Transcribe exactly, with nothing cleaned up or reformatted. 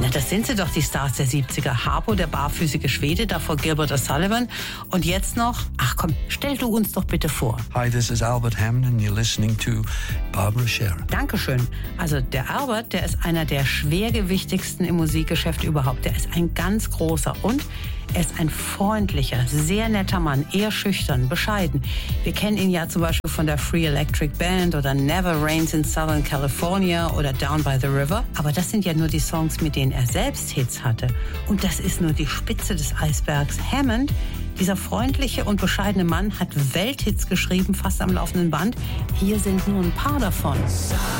Na, das sind sie doch, die Stars der siebziger. Harpo, der barfüßige Schwede, davor Gilbert O'Sullivan. Und jetzt noch, ach komm, stell du uns doch bitte vor. Hi, this is Albert Hammond and you're listening to Barbara Scherer. Dankeschön. Also der Albert, der ist einer der schwergewichtigsten im Musikgeschäft überhaupt. Der ist ein ganz großer und er ist ein freundlicher, sehr netter Mann, eher schüchtern, bescheiden. Wir kennen ihn ja zum Beispiel von der Free Electric Band oder Never Rains in Southern California oder Down by the River. Aber das sind ja nur die Songs, mit denen er selbst Hits hatte. Und das ist nur die Spitze des Eisbergs. Hammond, dieser freundliche und bescheidene Mann, hat Welthits geschrieben, fast am laufenden Band. Hier sind nur ein paar davon.